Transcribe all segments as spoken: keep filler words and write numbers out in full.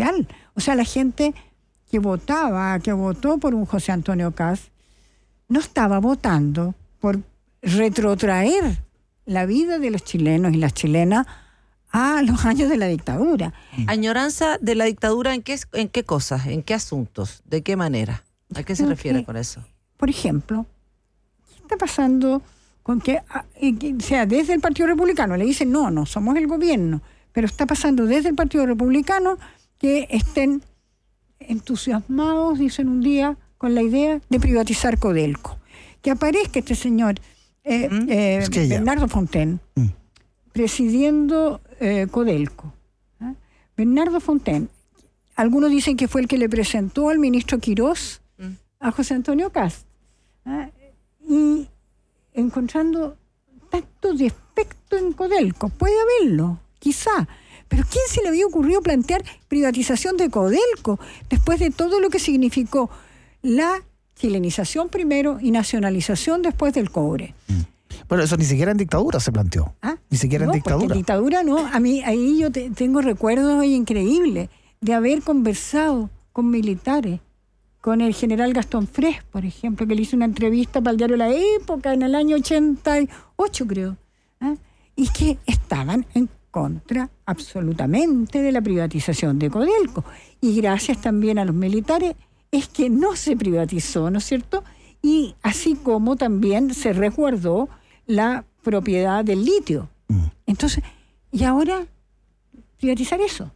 real. O sea, la gente que votaba, que votó por un José Antonio Kast, no estaba votando por retrotraer la vida de los chilenos y las chilenas a los años de la dictadura. ¿Añoranza de la dictadura en qué, en qué cosas, en qué asuntos, de qué manera? ¿A qué se refiere con eso? Por ejemplo, ¿qué está pasando con que, o sea, desde el Partido Republicano le dicen, no, no somos el gobierno, pero está pasando desde el Partido Republicano que estén entusiasmados, dicen un día, con la idea de privatizar Codelco? Que aparezca este señor eh, ¿Mm? eh, es que Bernardo Fontaine ¿Mm? presidiendo eh, Codelco. ¿eh? Bernardo Fontaine, algunos dicen que fue el que le presentó al ministro Quirós ¿Mm? a José Antonio Kast, ¿eh? y encontrando tanto defecto en Codelco, puede haberlo, quizá, pero ¿quién se le había ocurrido plantear privatización de Codelco después de todo lo que significó la chilenización primero y nacionalización después del cobre? Mm. Bueno, eso ni siquiera en dictadura se planteó. ¿Ah? Ni siquiera no, en dictadura. En dictadura no. A mí, ahí yo te, tengo recuerdos increíbles de haber conversado con militares, con el general Gastón Frés, por ejemplo, que le hizo una entrevista para el diario La Época en el año ochenta y ocho, creo, ¿eh? y que estaban en contra absolutamente de la privatización de Codelco. Y gracias también a los militares es que no se privatizó, ¿no es cierto? Y así como también se resguardó la propiedad del litio. Mm. Entonces, y ahora privatizar eso.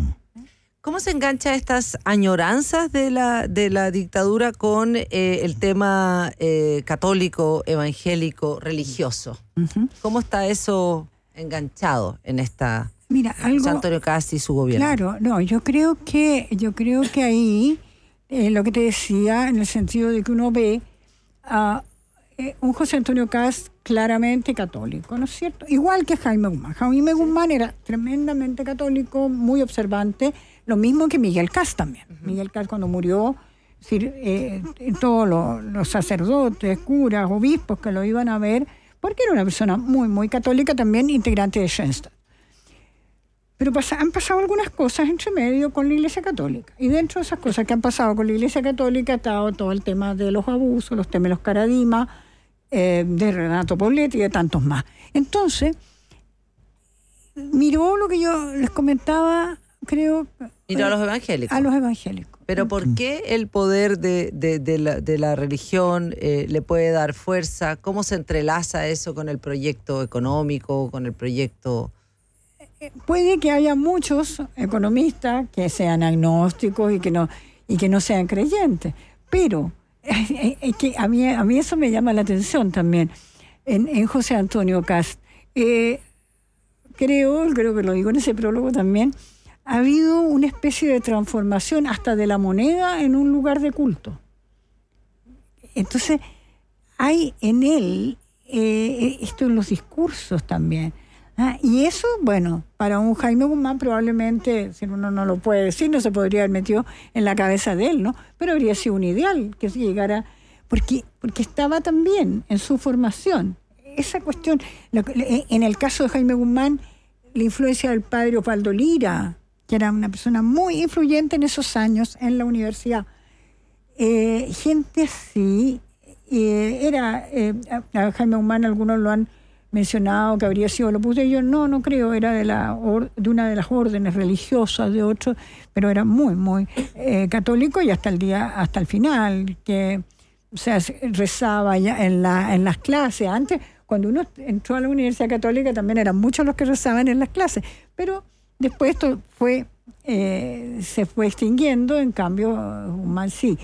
¿Cómo se engancha estas añoranzas de la, de la dictadura con eh, el tema eh, católico, evangélico, religioso? Uh-huh. ¿Cómo está eso enganchado en esta Mira, algo, José Antonio Kast y su gobierno? Claro, no, yo creo que, yo creo que ahí, eh, lo que te decía, en el sentido de que uno ve a eh, un José Antonio Kast claramente católico, ¿no es cierto? Igual que Jaime Guzmán. Jaime sí. Guzmán era tremendamente católico, muy observante, lo mismo que Miguel Kast también. Uh-huh. Miguel Kast cuando murió, es decir, eh, todos los, los sacerdotes, curas, obispos que lo iban a ver, porque era una persona muy, muy católica, también integrante de Schoenstatt. Pero pasa, han pasado algunas cosas entre medio con la Iglesia Católica. Y dentro de esas cosas que han pasado con la Iglesia Católica ha estado todo el tema de los abusos, los temas de los Caradima, eh, de Renato Poblete y de tantos más. Entonces, miró lo que yo les comentaba, creo... Miró a los evangélicos. A los evangélicos. Pero ¿por qué el poder de, de, de, la, de la religión eh, le puede dar fuerza? ¿Cómo se entrelaza eso con el proyecto económico, con el proyecto...? Puede que haya muchos economistas que sean agnósticos y que no, y que no sean creyentes, pero es que a mí, a mí eso me llama la atención también. En, en José Antonio Kast, eh, creo, creo que lo digo en ese prólogo también, ha habido una especie de transformación hasta de la moneda en un lugar de culto. Entonces, hay en él, eh, esto en los discursos también, ah, y eso, bueno, para un Jaime Guzmán probablemente, si uno no lo puede decir, no se podría haber metido en la cabeza de él, ¿no? Pero habría sido un ideal que se llegara, porque, porque estaba también en su formación. Esa cuestión, en el caso de Jaime Guzmán, la influencia del padre Osvaldo Lira, que era una persona muy influyente en esos años en la universidad. Eh, gente así, eh, era, eh, a Jaime Guzmán algunos lo han mencionado que habría sido el Opus Dei, yo no, no creo, era de, la or, de una de las órdenes religiosas de otros, pero era muy, muy eh, católico y hasta el día, hasta el final, que o sea, rezaba ya en, la, en las clases. Antes, cuando uno entró a la Universidad Católica, también eran muchos los que rezaban en las clases, pero después esto fue, eh, se fue extinguiendo, en cambio, Guzmán sí.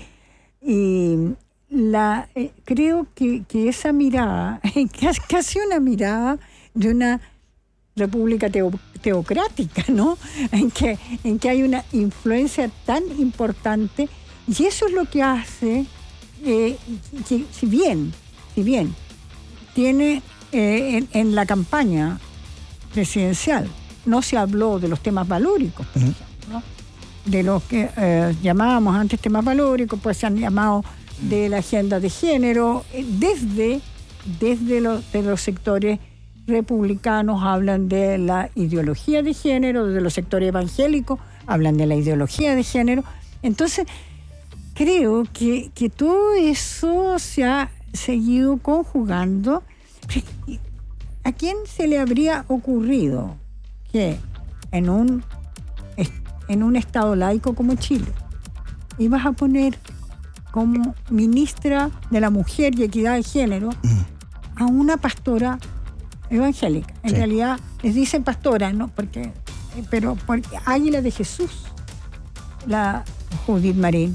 Y la, eh, creo que, que esa mirada, casi una mirada de una república teo, teocrática, ¿no? En que, en que hay una influencia tan importante, y eso es lo que hace, eh, que, si bien, si bien tiene eh, en, en la campaña presidencial, no se habló de los temas valóricos, por ejemplo, ¿no? De los que eh, llamábamos antes temas valóricos, pues se han llamado de la agenda de género, desde, desde los, de los sectores republicanos hablan de la ideología de género, desde los sectores evangélicos hablan de la ideología de género. Entonces, creo que, que todo eso se ha seguido conjugando. ¿A quién se le habría ocurrido que en un, en un estado laico como Chile ibas a poner como ministra de la Mujer y Equidad de Género a una pastora evangélica? En sí. realidad les dicen pastora, ¿no? Porque, pero porque Águila de Jesús, la Judith Marín.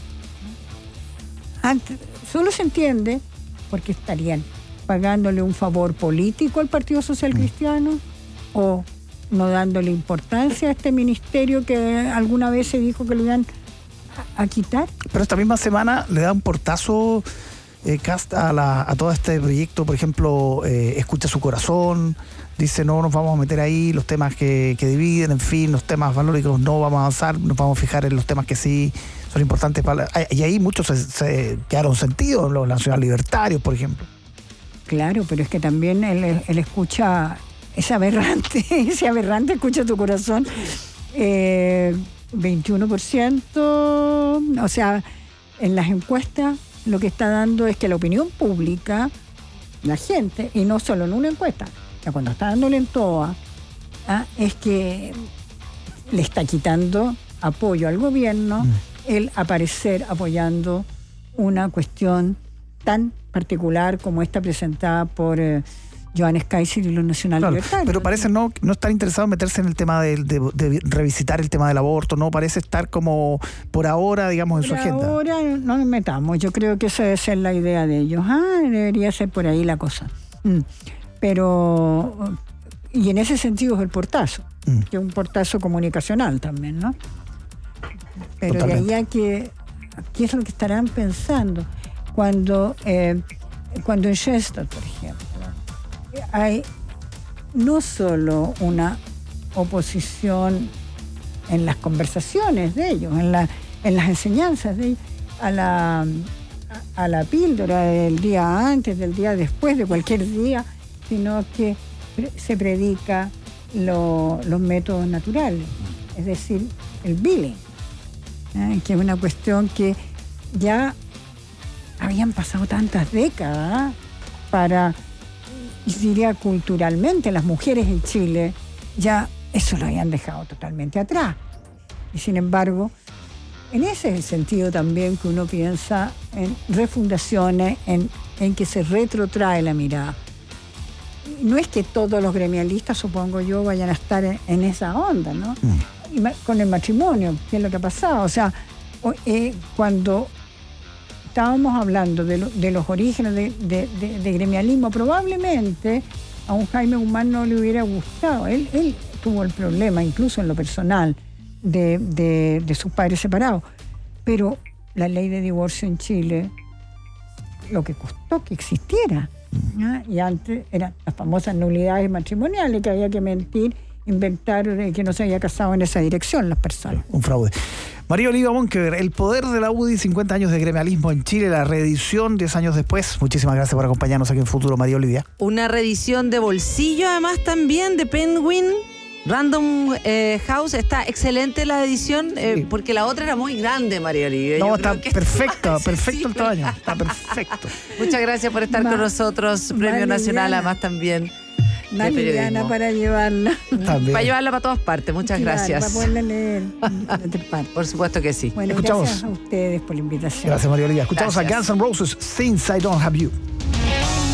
Antes, solo se entiende porque estarían pagándole un favor político al Partido Social Cristiano mm. o no dándole importancia a este ministerio que alguna vez se dijo que lo iban a, a quitar. Pero esta misma semana le da un portazo eh, Kast a, la, a todo este proyecto, por ejemplo, eh, Escucha su corazón, dice no nos vamos a meter ahí, los temas que, que dividen, en fin, los temas valóricos no vamos a avanzar, nos vamos a fijar en los temas que sí son importantes para... Y ahí muchos se, se quedaron sentidos, los nacional libertarios, por ejemplo. Claro, pero es que también él, él escucha, es aberrante, ese aberrante escucha tu corazón, eh, veintiuno por ciento, o sea, en las encuestas lo que está dando es que la opinión pública, la gente, y no solo en una encuesta, ya cuando está dándole en toda, ¿ah? es que le está quitando apoyo al gobierno, mm. el aparecer apoyando una cuestión tan particular como esta presentada por eh, Johannes Kaiser y los nacional claro, libertarios. Pero parece no, no estar interesado en meterse en el tema de, de, de revisitar el tema del aborto, no parece estar como por ahora, digamos, en por su agenda. Ahora no nos metamos, yo creo que esa debe ser la idea de ellos. Ah, debería ser por ahí la cosa. Mm. Pero, y en ese sentido es el portazo, mm. que es un portazo comunicacional también, ¿no? Pero Totalmente. De ahí a que, ¿qué es lo que estarán pensando? Cuando, eh, cuando en Shestat, por ejemplo, hay no solo una oposición en las conversaciones de ellos, en, la, en las enseñanzas de ellos, a la, a, a la píldora del día antes, del día después, de cualquier día, sino que se predica lo, los métodos naturales, es decir, el billing, ¿eh? que es una cuestión que ya habían pasado tantas décadas para, y diría culturalmente, las mujeres en Chile ya eso lo habían dejado totalmente atrás. Y sin embargo, en ese es el sentido también que uno piensa en refundaciones, en, en que se retrotrae la mirada. No es que todos los gremialistas, supongo yo, vayan a estar en, en esa onda, ¿no? Mm. Y ma, con el matrimonio, ¿qué es lo que ha pasado? O sea, eh, cuando estábamos hablando de, lo, de los orígenes de, de, de, de gremialismo, probablemente a un Jaime Guzmán no le hubiera gustado. Él, él tuvo el problema, incluso en lo personal, de, de, de sus padres separados. Pero la ley de divorcio en Chile, lo que costó que existiera, ¿no? Y antes eran las famosas nulidades matrimoniales, que había que mentir, inventar que no se había casado en esa dirección las personas. Un fraude. María Oliva Monkever, el poder de la U D I, cincuenta años de gremialismo en Chile, la reedición diez años después. Muchísimas gracias por acompañarnos aquí en Futuro, María Olivia. Una reedición de bolsillo, además, también de Penguin. Random eh, House, está excelente la edición, eh, sí. porque la otra era muy grande, María Olivia. No, Yo está perfecto, perfecto el sí, tamaño, está perfecto. Muchas gracias por estar Ma, con nosotros, Premio Nacional, además también. Más liviana para llevarla. También. Para llevarla para todas partes, muchas claro, gracias. Para poderla leer. Por supuesto que sí. Bueno, Escuchamos. gracias a ustedes por la invitación. Gracias, María Olivia. Escuchamos gracias. a Guns N' Roses, Since I Don't Have You.